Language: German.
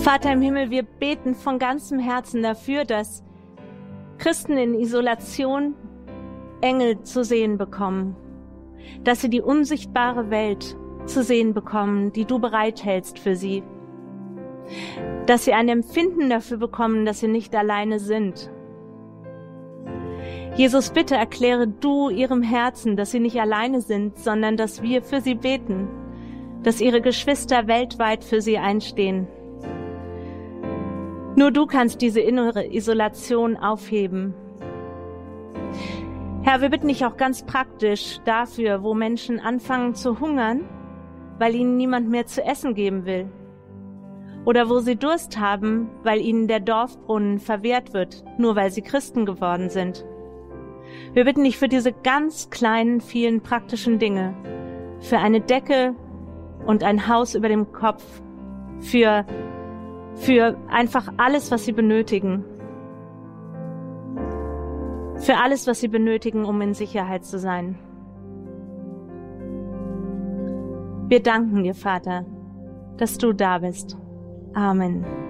Vater im Himmel, wir beten von ganzem Herzen dafür, dass Christen in Isolation Engel zu sehen bekommen, dass sie die unsichtbare Welt zu sehen bekommen, die du bereithältst für sie, dass sie ein Empfinden dafür bekommen, dass sie nicht alleine sind. Jesus, bitte erkläre du ihrem Herzen, dass sie nicht alleine sind, sondern dass wir für sie beten, dass ihre Geschwister weltweit für sie einstehen. Nur du kannst diese innere Isolation aufheben. Herr, wir bitten dich auch ganz praktisch dafür, wo Menschen anfangen zu hungern, weil ihnen niemand mehr zu essen geben will. Oder wo sie Durst haben, weil ihnen der Dorfbrunnen verwehrt wird, nur weil sie Christen geworden sind. Wir bitten dich für diese ganz kleinen, vielen praktischen Dinge, für eine Decke und ein Haus über dem Kopf, für einfach alles, was sie benötigen. Für alles, was sie benötigen, um in Sicherheit zu sein. Wir danken dir, Vater, dass du da bist. Amen.